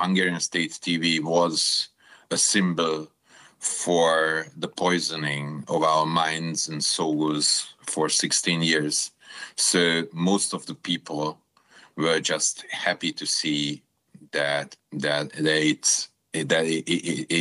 Hungarian state TV was a symbol for the poisoning of our minds and souls for 16 years. So most of the people were just happy to see that